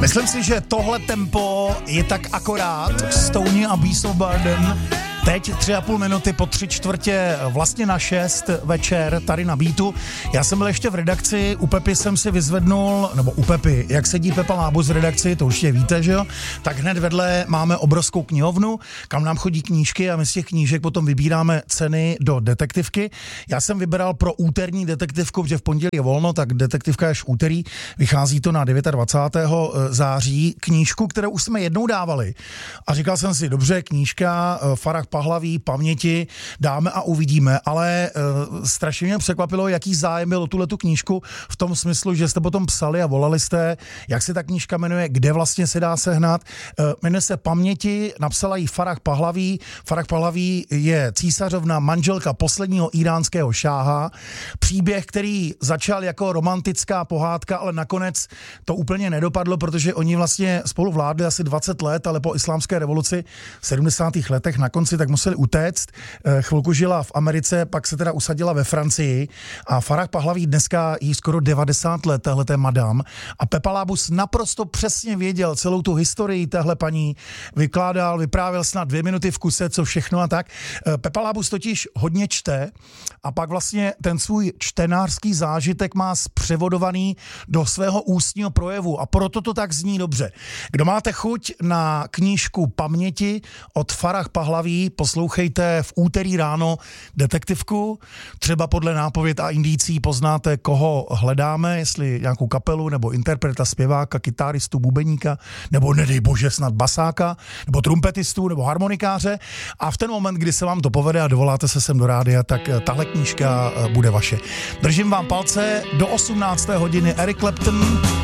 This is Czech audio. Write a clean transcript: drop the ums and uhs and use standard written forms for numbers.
Myslím si, že tohle tempo je tak akorát. Stony a Beast of Burden. Teď 3,5 minuty po 3/4 vlastně na 6 večer tady na Beatu. Já jsem byl ještě v redakci, u Pepy jsem si vyzvednul, nebo u Pepy, jak sedí Pepa Lábus v redakci, to určitě víte, že jo? Tak hned vedle máme obrovskou knihovnu, kam nám chodí knížky a my z těch knížek potom vybíráme ceny do detektivky. Já jsem vybral pro úterní detektivku, protože v pondělí je volno, tak detektivka je až v úterý, vychází to na 29. září, knížku, kterou už jsme jednou dávali. A říkal jsem si, dobře, knížka Farah Pahlaví, Paměti, dáme a uvidíme, ale strašně mě překvapilo, jaký zájem byl o tuhletu knížku v tom smyslu, že jste potom psali a volali jste, jak se ta knížka jmenuje, kde vlastně se dá sehnat. Jmenuje se Paměti, napsala ji Farah Pahlaví. Farah Pahlaví je císařovna, manželka posledního iránského šáha. Příběh, který začal jako romantická pohádka, ale nakonec to úplně nedopadlo, protože oni vlastně spolu vládli asi 20 let, ale po islámské revoluci v 70. letech na konci tak museli utéct. Chvilku žila v Americe, pak se teda usadila ve Francii a Farah Pahlaví dneska jí skoro 90 let, téhleté madam. A Pepa Lábus naprosto přesně věděl celou tu historii téhle paní, vykládal, vyprávěl snad 2 minuty v kuse, co všechno a tak. Pepa Lábus totiž hodně čte a pak vlastně ten svůj čtenářský zážitek má zpřevodovaný do svého ústního projevu a proto to tak zní dobře. Kdo máte chuť na knížku Paměti od Farah Pahlaví, poslouchejte v úterý ráno detektivku, třeba podle nápověd a indicí poznáte, koho hledáme, jestli nějakou kapelu, nebo interpreta, zpěváka, kytaristu, bubeníka, nebo nedej bože snad basáka, nebo trumpetistu, nebo harmonikáře a v ten moment, kdy se vám to povede a dovoláte se sem do rádia, tak tahle knížka bude vaše. Držím vám palce, do 18. hodiny Eric Clapton.